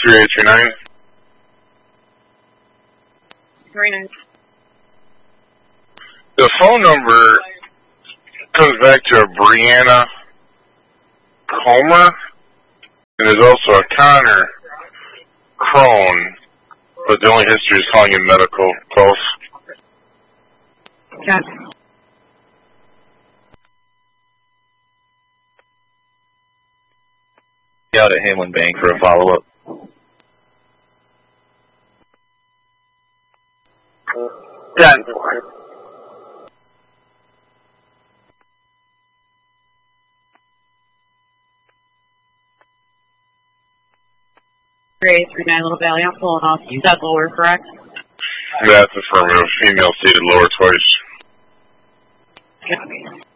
3839. 39. The phone number comes back to a Brianna Comer, and there's also a Connor Crone, but the only history is calling in medical close. Got Out at Hamlin Bank for a follow-up. Done. Great, 39 Little Valley. I'm pulling off. You got lower, correct? That's affirmative. Female seated lower twice. Good.